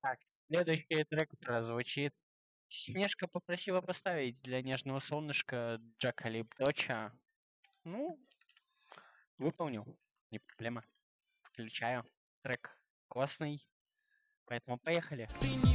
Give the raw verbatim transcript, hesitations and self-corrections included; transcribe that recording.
Так, следующий трек прозвучит. Снежка попросила поставить для нежного солнышка Джака Липдоча. Ну, выполнил. Не проблема. Включаю. Трек классный. Поэтому поехали.